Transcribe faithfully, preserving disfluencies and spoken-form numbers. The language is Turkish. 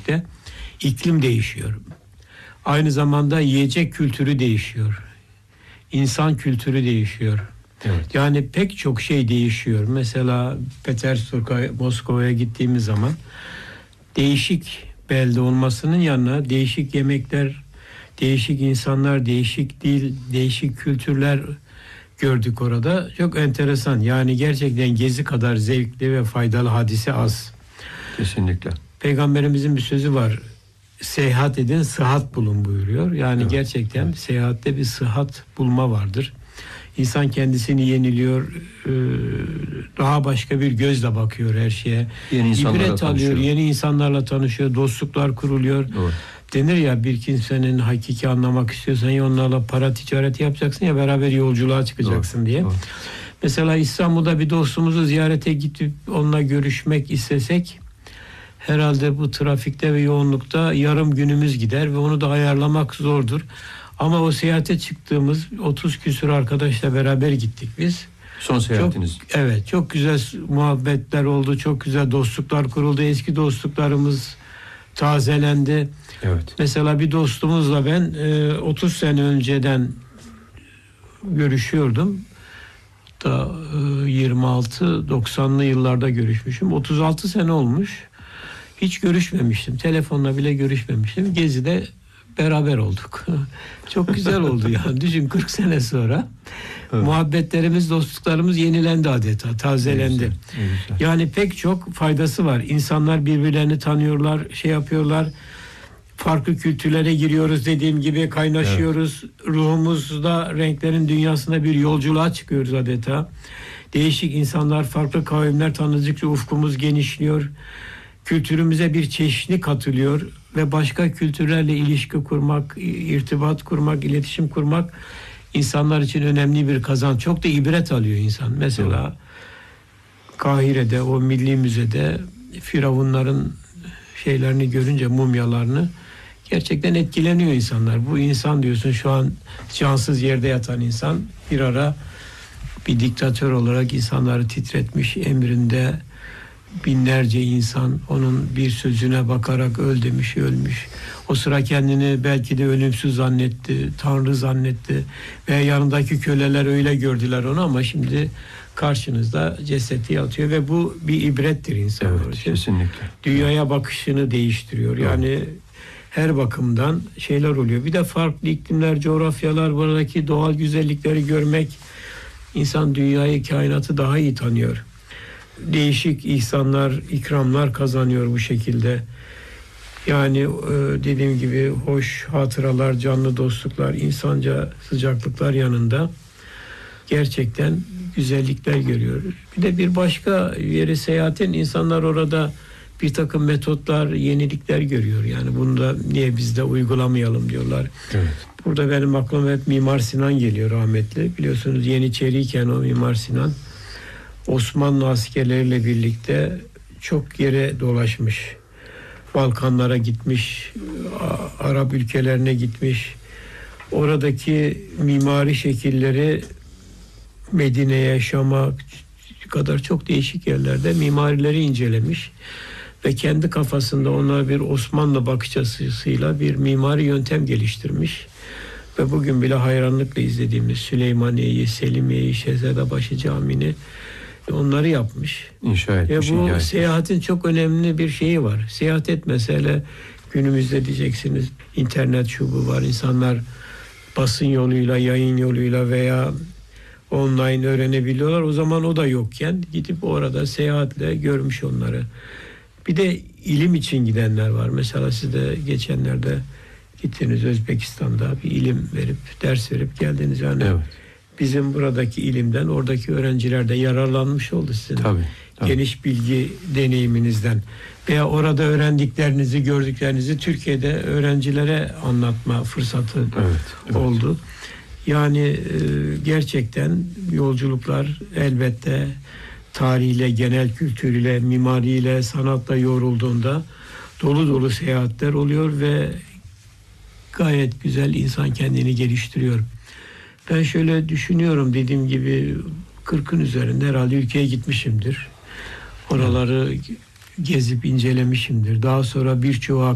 birlikte iklim değişiyor. Aynı zamanda yiyecek kültürü değişiyor. İnsan kültürü değişiyor. Evet. Yani pek çok şey değişiyor. Mesela Petersburg'a, Moskova'ya gittiğimiz zaman değişik belde olmasının yanına değişik yemekler, değişik insanlar, değişik dil, değişik kültürler gördük orada. Çok enteresan. Yani gerçekten gezi kadar zevkli ve faydalı hadise az. Kesinlikle. Peygamberimizin bir sözü var. Seyahat edin, sıhhat bulun buyuruyor. Yani Evet, gerçekten evet. seyahatte bir sıhhat bulma vardır. İnsan kendisini yeniliyor, daha başka bir gözle bakıyor her şeye. Yeni insanlarla İbret alıyor, tanışıyor. yeni insanlarla tanışıyor, dostluklar kuruluyor. Doğru. Denir ya, bir kimsenin hakiki anlamak istiyorsan ya onlarla para ticareti yapacaksın ya beraber yolculuğa çıkacaksın Doğru, diye. doğru. Mesela İstanbul'da bir dostumuzu ziyarete gidip onunla görüşmek istesek herhalde bu trafikte ve yoğunlukta yarım günümüz gider ve onu da ayarlamak zordur. Ama o seyahate çıktığımız otuz küsur arkadaşla beraber gittik biz. Son seyahatiniz. Çok, evet, çok güzel muhabbetler oldu, çok güzel dostluklar kuruldu. Eski dostluklarımız tazelendi. Evet. Mesela bir dostumuzla ben e, otuz sene önceden görüşüyordum. Hatta e, yirmi altı doksanlı yıllarda görüşmüşüm. otuz altı sene olmuş. Hiç görüşmemiştim. Telefonla bile görüşmemiştim. Gezi'de beraber olduk. Çok güzel oldu yani. Düşün, kırk sene sonra evet. muhabbetlerimiz, dostluklarımız yenilendi adeta, tazelendi. Ne güzel, ne güzel. Yani pek çok faydası var. İnsanlar birbirlerini tanıyorlar, şey yapıyorlar. Farklı kültürlere giriyoruz, dediğim gibi kaynaşıyoruz. Evet. Ruhumuzda renklerin dünyasında bir yolculuğa çıkıyoruz adeta. Değişik insanlar, farklı kavimler tanıdıkça ufkumuz genişliyor. Kültürümüze bir çeşni katılıyor ve başka kültürlerle ilişki kurmak, irtibat kurmak, iletişim kurmak insanlar için önemli bir kazanç. Çok da ibret alıyor insan. Mesela evet. Kahire'de, o milli müzede firavunların şeylerini görünce, mumyalarını, gerçekten etkileniyor insanlar. Bu insan diyorsun, şu an cansız yerde yatan insan bir ara bir diktatör olarak insanları titretmiş, emrinde binlerce insan onun bir sözüne bakarak öl demiş, ölmüş. O sıra kendini belki de ölümsüz zannetti, Tanrı zannetti ve yanındaki köleler öyle gördüler onu, ama şimdi karşınızda cesedi yatıyor ve bu bir ibrettir insanlar evet, için. Kesinlikle. Dünyaya bakışını değiştiriyor. Yani evet. her bakımdan şeyler oluyor. Bir de farklı iklimler, coğrafyalar, buradaki doğal güzellikleri görmek, insan dünyayı, kainatı daha iyi tanıyor. Değişik ihsanlar, ikramlar kazanıyor bu şekilde. Yani dediğim gibi hoş hatıralar, canlı dostluklar, insanca sıcaklıklar yanında gerçekten güzellikler görüyor. Bir de bir başka yere seyahatin, insanlar orada bir takım metotlar, yenilikler görüyor. Yani bunu da niye biz de uygulamayalım diyorlar. Evet. Burada benim aklıma hep Mimar Sinan geliyor, rahmetli. Biliyorsunuz Yeniçeriyken o Mimar Sinan Osmanlı askerleriyle birlikte çok yere dolaşmış. Balkanlara gitmiş, Arap ülkelerine gitmiş. Oradaki mimari şekilleri Medine'ye, Şam'a kadar çok değişik yerlerde mimarileri incelemiş ve kendi kafasında ona bir Osmanlı bakış açısıyla bir mimari yöntem geliştirmiş. Ve bugün bile hayranlıkla izlediğimiz Süleymaniye'yi, Selimiye'yi, Şehzadebaşı Camii'ni, onları yapmış. İnşa etmiş. Ve bu etmiş. seyahatin çok önemli bir şeyi var. Seyahat etmese, hele günümüzde diyeceksiniz internet şu bu var. İnsanlar basın yoluyla, yayın yoluyla veya online öğrenebiliyorlar. O zaman o da yokken gidip orada seyahatle görmüş onları. Bir de ilim için gidenler var. Mesela siz de geçenlerde gittiniz Özbekistan'da, bir ilim verip, ders verip geldiniz. Yani evet. bizim buradaki ilimden oradaki öğrenciler de yararlanmış oldu sizin. Tabii, tabii. Geniş bilgi deneyiminizden. Veya orada öğrendiklerinizi, gördüklerinizi Türkiye'de öğrencilere anlatma fırsatı evet, evet. oldu. Yani e, gerçekten yolculuklar elbette tarihiyle, genel kültürüyle, mimariyle, sanatla yoğrulduğunda dolu dolu seyahatler oluyor ve gayet güzel insan kendini geliştiriyor. Ben şöyle düşünüyorum, dediğim gibi kırkın üzerinde herhalde ülkeye gitmişimdir. Oraları gezip incelemişimdir. Daha sonra birçoğu